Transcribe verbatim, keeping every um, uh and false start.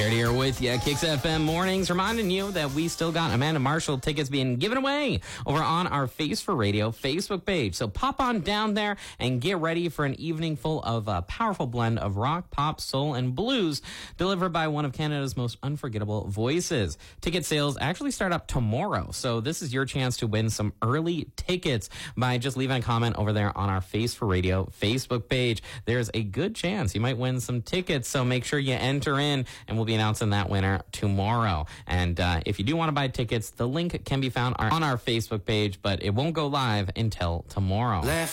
Jared here with you, Kicks F M Mornings, reminding you that we still got Amanda Marshall tickets being given away over on our Face for Radio Facebook page. So pop on down there and get ready for an evening full of a powerful blend of rock, pop, soul, and blues delivered by one of Canada's most unforgettable voices. Ticket sales actually start up tomorrow, so this is your chance to win some early tickets by just leaving a comment over there on our Face for Radio Facebook page. There's a good chance you might win some tickets, so make sure you enter in, and we'll be announcing that winner tomorrow. And uh, if you do want to buy tickets, the link can be found on our Facebook page, but it won't go live until tomorrow. Left